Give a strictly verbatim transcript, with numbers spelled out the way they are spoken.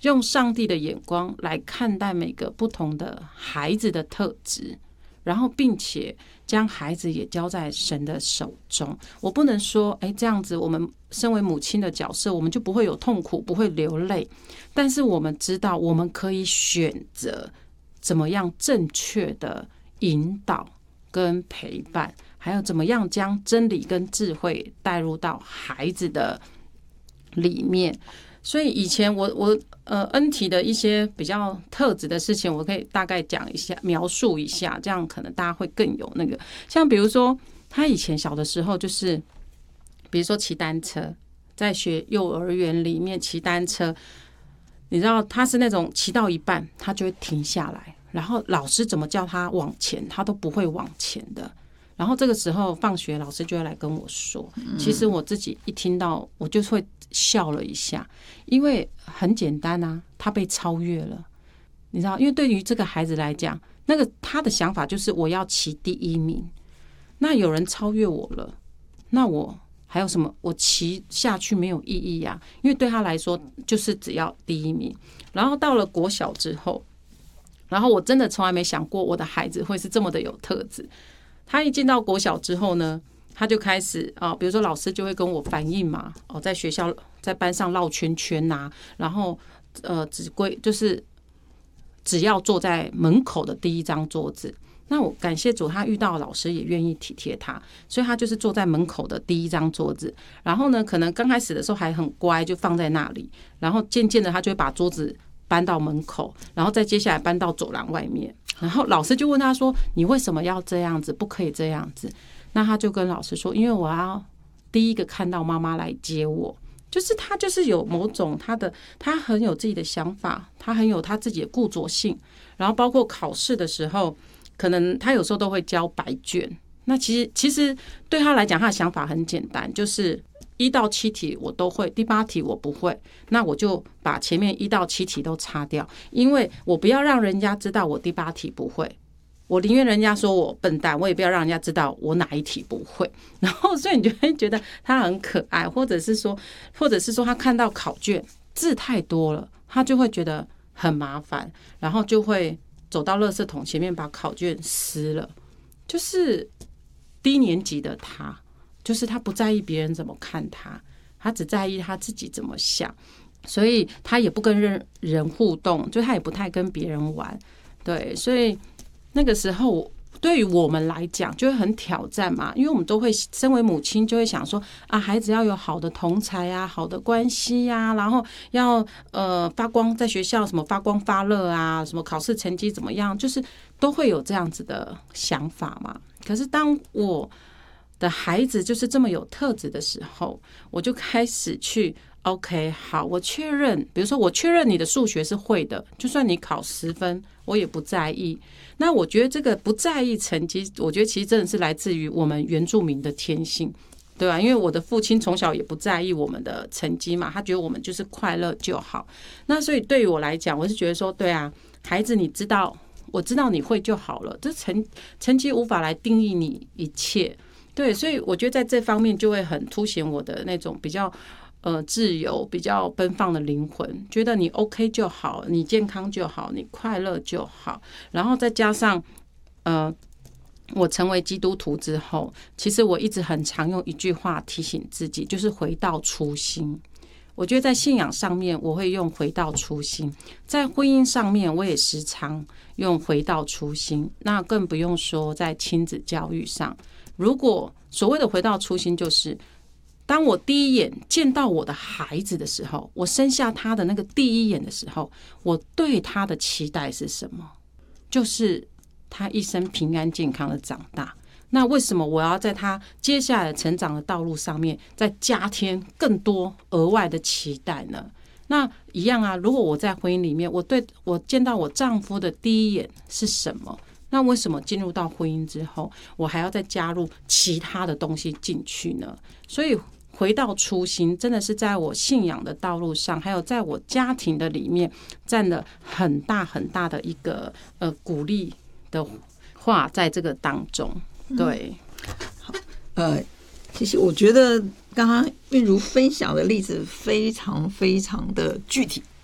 用上帝的眼光来看待每个不同的孩子的特质，然后并且将孩子也交在神的手中。我不能说哎，这样子我们身为母亲的角色我们就不会有痛苦，不会流泪，但是我们知道我们可以选择怎么样正确的引导跟陪伴，还有怎么样将真理跟智慧带入到孩子的里面。所以以前我我呃恩体的一些比较特质的事情，我可以大概讲一下，描述一下，这样可能大家会更有那个。像比如说，他以前小的时候，就是比如说骑单车，在学幼儿园里面骑单车，你知道他是那种骑到一半，他就会停下来，然后老师怎么叫他往前，他都不会往前的。然后这个时候放学，老师就会来跟我说，其实我自己一听到我就会笑了一下，因为很简单啊，他被超越了，你知道，因为对于这个孩子来讲，那个他的想法就是我要骑第一名，那有人超越我了，那我还有什么？我骑下去没有意义啊，因为对他来说就是只要第一名。然后到了国小之后，然后我真的从来没想过我的孩子会是这么的有特质。他一进到国小之后呢，他就开始啊，比如说老师就会跟我反映嘛，哦，在学校在班上绕圈圈呐、啊，然后呃，只规就是只要坐在门口的第一张桌子。那我感谢主，他遇到老师也愿意体贴他，所以他就是坐在门口的第一张桌子。然后呢，可能刚开始的时候还很乖，就放在那里，然后渐渐的他就会把桌子搬到门口，然后再接下来搬到走廊外面。然后老师就问他说：“你为什么要这样子？不可以这样子。”那他就跟老师说：“因为我要第一个看到妈妈来接我。”就是他就是有某种他的他很有自己的想法，他很有他自己的固着性。然后包括考试的时候，可能他有时候都会交白卷。那其实其实对他来讲，他的想法很简单，就是一到七题我都会，第八题我不会，那我就把前面一到七题都擦掉，因为我不要让人家知道我第八题不会，我宁愿人家说我笨蛋，我也不要让人家知道我哪一题不会。然后所以你就会觉得他很可爱，或者是说，或者是说他看到考卷字太多了，他就会觉得很麻烦，然后就会走到垃圾桶前面把考卷撕了。就是低年级的他，就是他不在意别人怎么看他，他只在意他自己怎么想，所以他也不跟人人互动，就他也不太跟别人玩。对，所以那个时候对于我们来讲就会很挑战嘛，因为我们都会身为母亲就会想说啊，孩子要有好的同侪啊，好的关系啊，然后要呃发光，在学校什么发光发热啊，什么考试成绩怎么样，就是都会有这样子的想法嘛。可是当我的孩子就是这么有特质的时候，我就开始去 OK 好，我确认，比如说我确认你的数学是会的，就算你考十分我也不在意。那我觉得这个不在意成绩，我觉得其实真的是来自于我们原住民的天性，对吧？因为我的父亲从小也不在意我们的成绩嘛，他觉得我们就是快乐就好。那所以对于我来讲，我是觉得说，对啊，孩子你知道，我知道你会就好了，这成成绩无法来定义你一切。对，所以我觉得在这方面就会很凸显我的那种比较呃自由、比较奔放的灵魂，觉得你 OK 就好，你健康就好，你快乐就好。然后再加上呃，我成为基督徒之后，其实我一直很常用一句话提醒自己，就是回到初心。我觉得在信仰上面我会用回到初心，在婚姻上面我也时常用回到初心，那更不用说在亲子教育上。如果所谓的回到初心，就是当我第一眼见到我的孩子的时候，我生下他的那个第一眼的时候，我对他的期待是什么？就是他一生平安健康的长大。那为什么我要在他接下来成长的道路上面再加添更多额外的期待呢？那一样啊，如果我在婚姻里面，我对我见到我丈夫的第一眼是什么？那为什么进入到婚姻之后，我还要再加入其他的东西进去呢？所以回到初心，真的是在我信仰的道路上，还有在我家庭的里面，占了很大很大的一个呃鼓励的话，在这个当中。对， 好，呃，其实我觉得刚刚韵如分享的例子非常非常的具体，